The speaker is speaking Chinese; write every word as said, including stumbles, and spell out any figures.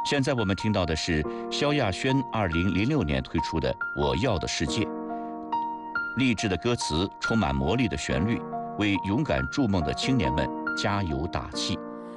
现在我们听到的是萧亚轩二零零六年推出的《我要的世界》，励志的歌词，充满魔力的旋律，为勇敢筑梦的青年们加油打气。